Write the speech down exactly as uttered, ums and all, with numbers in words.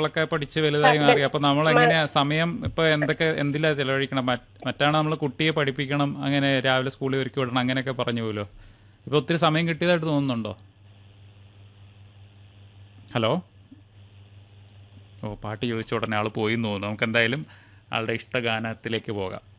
മക്കളൊക്കെ പഠിച്ച് വലുതായി മാറി. അപ്പോൾ നമ്മളെങ്ങനെയാ സമയം ഇപ്പോൾ എന്തൊക്കെ എന്തിലാ ചെലവഴിക്കണം? മറ്റ് മറ്റാണ് നമ്മൾ കുട്ടിയെ പഠിപ്പിക്കണം, അങ്ങനെ രാവിലെ സ്കൂളിൽ ഒരുക്കി വിടണം, അങ്ങനെയൊക്കെ പറഞ്ഞു പോലോ. ഇപ്പോൾ ഒത്തിരി സമയം കിട്ടിയതായിട്ട് തോന്നുന്നുണ്ടോ? ഹലോ. ഓ, പാട്ട് ചോദിച്ച ഉടനെ ആൾ പോയി എന്ന് തോന്നുന്നു. നമുക്ക് എന്തായാലും ആളുടെ ഇഷ്ടഗാനത്തിലേക്ക് പോകാം.